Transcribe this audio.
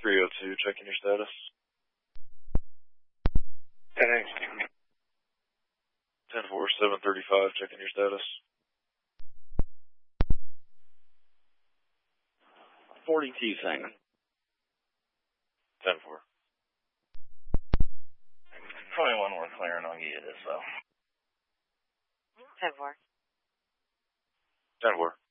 302, checking your status. 10-4, 735, checking your status. 42 thing. 10-4. 21, we're clearing. I'll get you this, though. 10-4. 10-4.